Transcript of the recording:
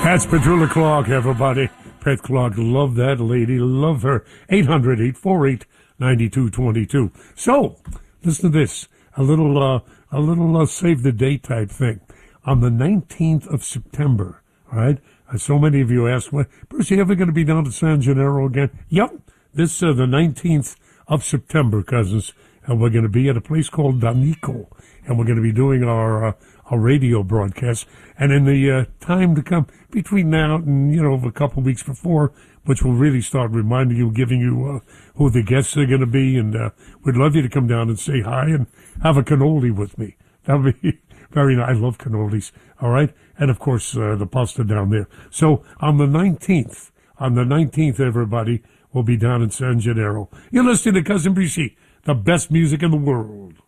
That's Petula Clark, everybody. Pat Clark, love that lady, love her. 800-848-9222. So, listen to this, a little save the date type thing. On the 19th of September, all right? So many of you ask, well, Bruce, you ever going to be down to San Gennaro again? Yep, this the 19th of September, cousins, and we're going to be at a place called D'Amico, and we're going to be doing our radio broadcast. And in the time to come, between now and, a couple of weeks before, which will really start reminding you, giving you who the guests are going to be, and we'd love you to come down and say hi and have a cannoli with me. That would be very nice. I love cannolis, all right? And, of course, the pasta down there. So on the 19th, everybody, we'll be down in San Gennaro. You're listening to Cousin BC, the best music in the world.